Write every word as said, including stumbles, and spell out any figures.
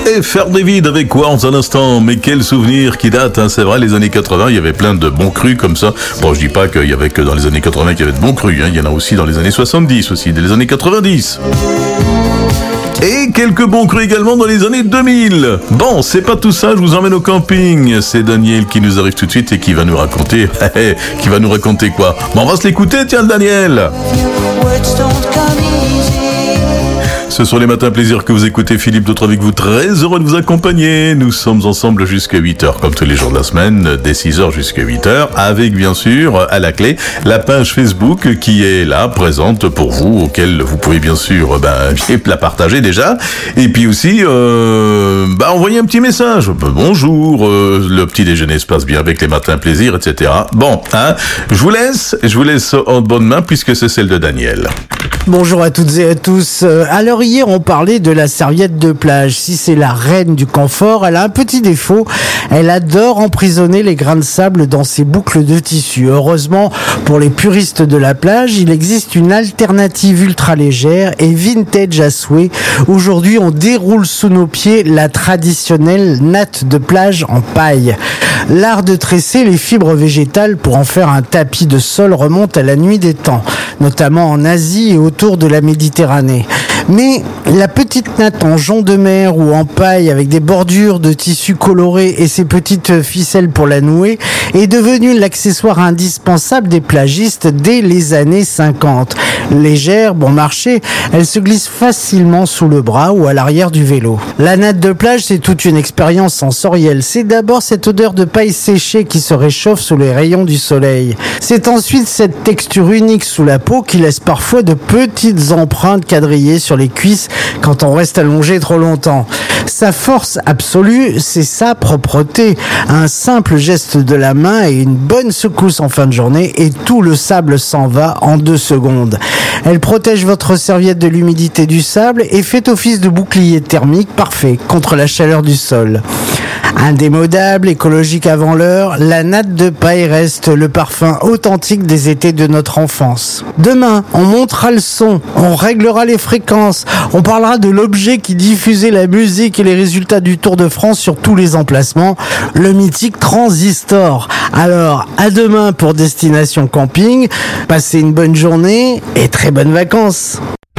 Et faire des vides avec quoi en un instant? Mais quel souvenir qui date, hein, c'est vrai, les années quatre-vingts, il y avait plein de bons crus comme ça. Bon, je dis pas qu'il y avait que dans les années quatre-vingts qu'il y avait de bons crus, hein, il y en a aussi dans les années soixante-dix, aussi, dans les années quatre-vingt-dix. Et quelques bons crus également dans les années deux mille. Bon, c'est pas tout ça, je vous emmène au camping. C'est Daniel qui nous arrive tout de suite et qui va nous raconter... qui va nous raconter quoi? Bon, on va se l'écouter, tiens, Daniel. Ce sont les matins plaisir que vous écoutez. Philippe Dautre avec vous, très heureux de vous accompagner. Nous sommes ensemble jusqu'à huit heures, comme tous les jours de la semaine, dès six heures jusqu'à huit heures, avec bien sûr, à la clé, la page Facebook qui est là, présente pour vous, auquel vous pouvez bien sûr ben, la partager déjà, et puis aussi euh, ben, envoyer un petit message. Bonjour, euh, le petit déjeuner se passe bien avec les matins plaisir, et cetera. Bon, hein, je vous laisse, je vous laisse en bonne main puisque c'est celle de Daniel. Bonjour à toutes et à tous. Alors hier, on parlait de la serviette de plage. Si c'est la reine du confort, elle a un petit défaut. Elle adore emprisonner les grains de sable dans ses boucles de tissu. Heureusement, pour les puristes de la plage, il existe une alternative ultra légère et vintage à souhait. Aujourd'hui, on déroule sous nos pieds la traditionnelle natte de plage en paille. L'art de tresser les fibres végétales pour en faire un tapis de sol remonte à la nuit des temps, notamment en Asie et autour de la Méditerranée. Mais la petite natte en jonc de mer ou en paille avec des bordures de tissu coloré et ses petites ficelles pour la nouer est devenue l'accessoire indispensable des plagistes dès les années cinquante. Légère, bon marché, elle se glisse facilement sous le bras ou à l'arrière du vélo. La natte de plage, c'est toute une expérience sensorielle. C'est d'abord cette odeur de paille séchée qui se réchauffe sous les rayons du soleil. C'est ensuite cette texture unique sous la peau qui laisse parfois de petites empreintes quadrillées sur les cuisses quand on reste allongé trop longtemps. Sa force absolue, c'est sa propreté. Un simple geste de la main et une bonne secousse en fin de journée et tout le sable s'en va en deux secondes. Elle protège votre serviette de l'humidité du sable et fait office de bouclier thermique parfait contre la chaleur du sol. Indémodable, écologique avant l'heure, la natte de paille reste le parfum authentique des étés de notre enfance. Demain, on montera le son, on réglera les fréquences, on parlera de l'objet qui diffusait la musique et les résultats du Tour de France sur tous les emplacements, le mythique transistor. Alors, à demain pour Destination Camping, passez une bonne journée et très bonnes vacances.